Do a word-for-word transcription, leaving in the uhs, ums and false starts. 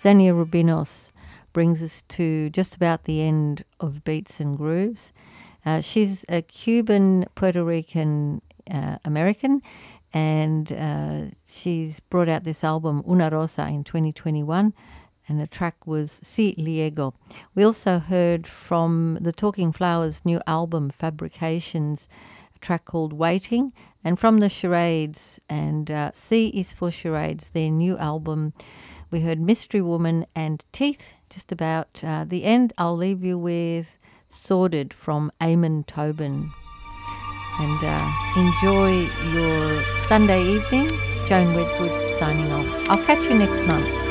Xenia Rubinos brings us to just about the end of Beats and Grooves. Uh, she's a Cuban, Puerto Rican uh, American, and uh, she's brought out this album, Una Rosa, in twenty twenty-one, and the track was Si Liego. We also heard from the Talking Flowers' new album, Fabrications, a track called Waiting, and from the Charades, and uh, C is for Charades, their new album, we heard Mystery Woman and Teeth. Just about uh, the end, I'll leave you with Sordid from Eamon Tobin. And uh, enjoy your Sunday evening. Joan Wedgwood signing off. I'll catch you next month.